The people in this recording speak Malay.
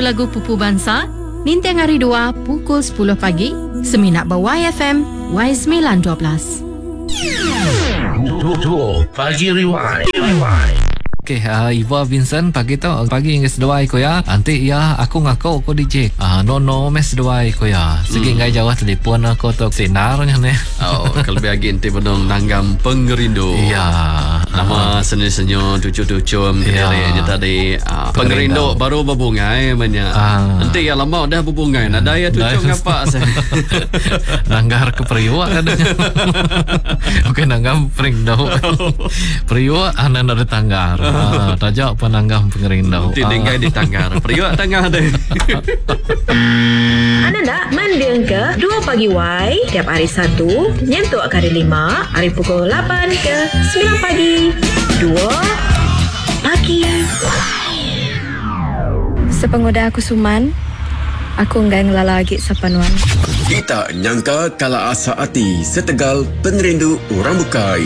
lagu Pupu Bansa, Ninteng Hari 2 pukul 10 pagi, Seminat Bawah YFM, Y912. Pagi Rewind. Okay, Iva Vincent pagi tu hingga sedawai ko ya. Nanti ya aku ngaku ko DJ. No mes sedawai ko ya. Segi ngai jawah telefon aku tu senarnya ne. Oh, kalau bagi ente benong nanggam pengerindu. Ya. Nama senyo tucu-tucu dari tadi pengerindu baru berbungai banyak. Ente ya lama dah berbungai. Nada ya tucu ngapa saya. Nanggar ke periwa adanya. Oke, nanggam perindu. Periwa anan ada tanggar. Tajak penanggam pengerindau. Tinggal di tanggar. Periuk tanggar deh. Anda nak mendeng ke 2 pagi Y tiap hari Sabtu nyentuk ke hari 5 hari pukul 8 ke 9 pagi 2 pagi. Sepengoda aku Suman, aku enggak ngelala lagi sapanuan. Kita nyangka kala asa hati setegal penerindu orang bukai.